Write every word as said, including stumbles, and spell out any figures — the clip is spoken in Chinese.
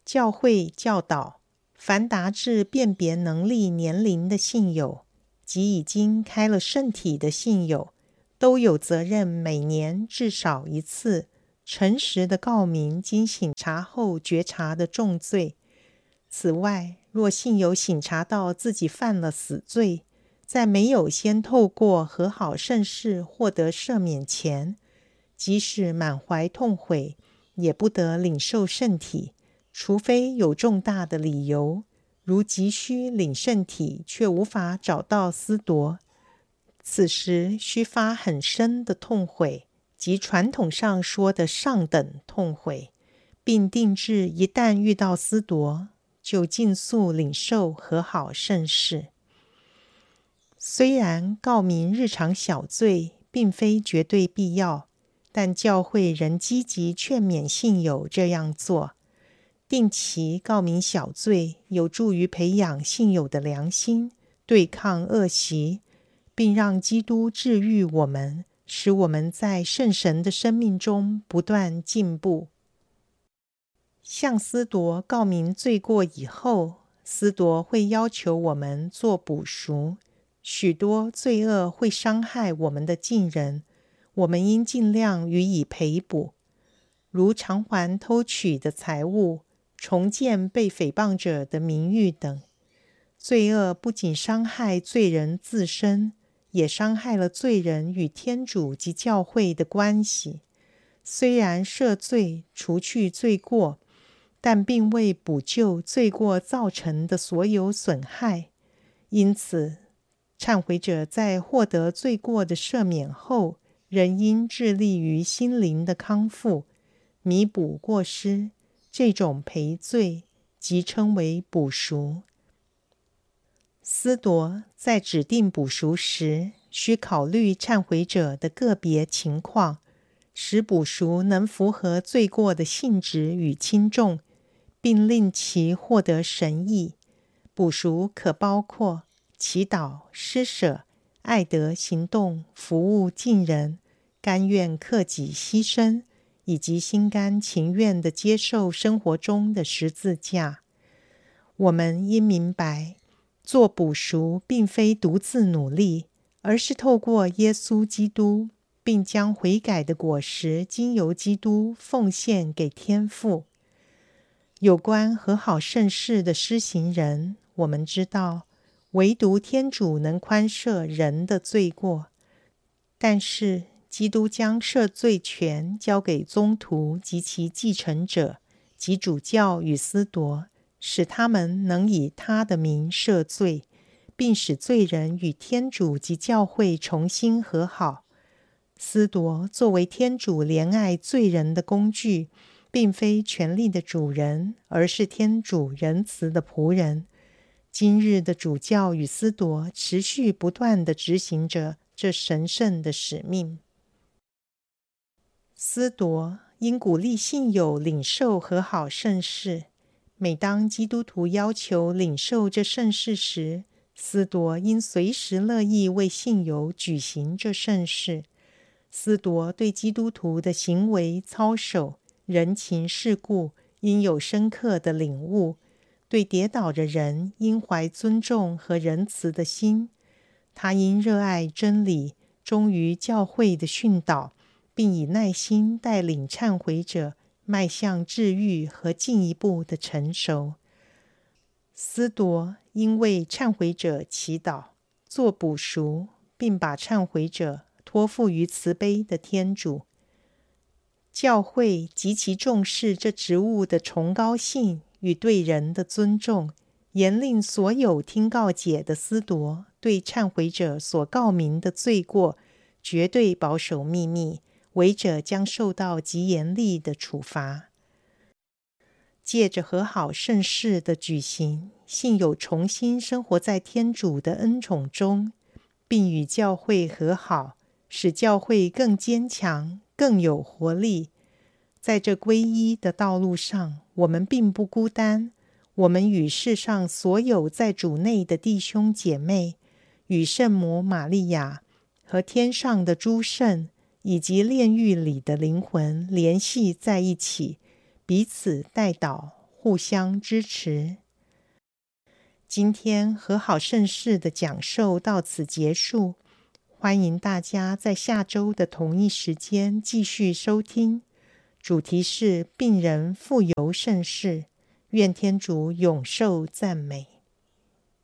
教会教导，凡达至辨别能力年龄的信友，及已经开了圣体的信友，都有责任每年至少一次诚实的告明经省察后觉察的重罪。此外，若信友省察到自己犯了死罪，在没有先透过和好圣事获得赦免前，即使满怀痛悔，也不得领受圣体，除非有重大的理由，如急需领圣体却无法找到司铎，此时需发很深的痛悔，即传统上说的上等痛悔，并定制一旦遇到司铎，就尽速领受和好圣事。虽然告明日常小罪并非绝对必要，但教会仍积极劝勉信友这样做。定期告明小罪，有助于培养信友的良心，对抗恶习，并让基督治愈我们，使我们在圣神的生命中不断进步。向司铎告明罪过以后，司铎会要求我们做补赎。许多罪恶会伤害我们的近人，我们应尽量予以赔补，如偿还偷取的财物，重建被诽谤者的名誉等。罪恶不仅伤害罪人自身，也伤害了罪人与天主及教会的关系。虽然赦罪除去罪过，但并未补救罪过造成的所有损害，因此忏悔者在获得罪过的赦免后，仍应致力于心灵的康复，弥补过失。这种赔罪即称为补赎。司铎在指定补赎时，需考虑忏悔者的个别情况，使补赎能符合罪过的性质与轻重，并令其获得神意。补赎可包括祈祷、施舍、爱德行动、服务近人、甘愿克己牺牲，以及心甘情愿地接受生活中的十字架。我们应明白，做补赎并非独自努力，而是透过耶稣基督，并将悔改的果实经由基督奉献给天父。有关和好圣事的施行人，我们知道唯独天主能宽赦人的罪过，但是基督将赦罪权交给宗徒及其继承者，即主教与司铎，使他们能以他的名赦罪，并使罪人与天主及教会重新和好。司铎作为天主怜爱罪人的工具，并非权力的主人，而是天主仁慈的仆人。今日的主教与司铎持续不断地执行着这神圣的使命。司铎应鼓励信友领受和好圣事。每当基督徒要求领受这圣事时，司铎应随时乐意为信友举行这圣事。司铎对基督徒的行为操守、人情世故应有深刻的领悟，对跌倒的人应怀尊重和仁慈的心。他应热爱真理，忠于教会的训导，并以耐心带领忏悔者迈向治愈和进一步的成熟。司铎应为忏悔者祈祷，做补赎，并把忏悔者托付于慈悲的天主。教会极其重视这职务的崇高性与对人的尊重，严令所有听告解的司铎对忏悔者所告明的罪过绝对保守秘密，违者将受到极严厉的处罚。借着和好圣事的举行，信友重新生活在天主的恩宠中，并与教会和好，使教会更坚强、更有活力。在这皈依的道路上，我们并不孤单，我们与世上所有在主内的弟兄姐妹，与圣母玛利亚和天上的诸圣，以及炼狱里的灵魂联系在一起，彼此代祷互相支持。今天和好盛世的讲授到此结束，欢迎大家在下周的同一时间继续收听，主题是病人复游盛世，愿天主永受赞美。